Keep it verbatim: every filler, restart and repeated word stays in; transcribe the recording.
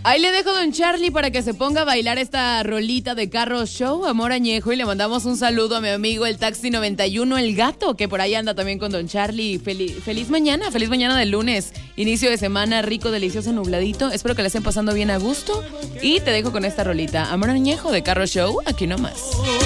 Ahí le dejo Don Charlie para que se ponga a bailar esta rolita de Carro Show, Amor Añejo, y le mandamos un saludo a mi amigo el Taxi noventa y uno, el gato, que por ahí anda también con Don Charlie. Feliz, feliz mañana, feliz mañana del lunes, inicio de semana rico, delicioso, nubladito. Espero que la estén pasando bien a gusto y te dejo con esta rolita, Amor Añejo de Carro Show, aquí nomás.